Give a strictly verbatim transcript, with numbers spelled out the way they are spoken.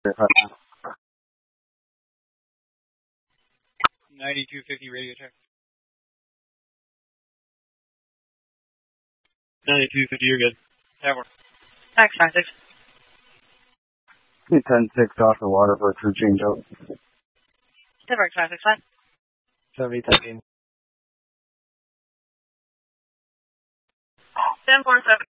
ninety-two fifty radio check. ninety-two fifty, you're good. That works. X nine six. ten six off the water for a crew change out. Denver X nine six five. seventy thirteen. ten four seven.